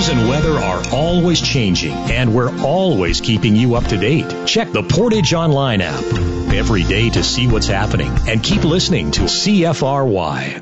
news and weather are always changing, and we're always keeping you up to date. Check the Portage Online app every day to see what's happening, and keep listening to CFRY.